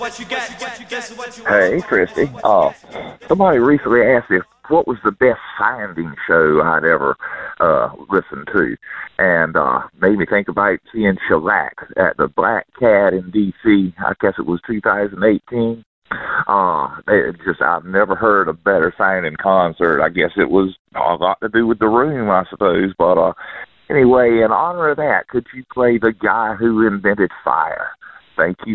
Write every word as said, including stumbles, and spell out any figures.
Hey, Christy. Uh, somebody recently asked if what was the best sounding show I'd ever uh, listened to, and uh, made me think about seeing Shellac at the Black Cat in D C. I guess it was two thousand eighteen. Uh, it just I've never heard a better sounding concert. I guess it was a lot to do with the room, I suppose. But uh, anyway, in honor of that, could you play The Guy Who Invented Fire? Thank you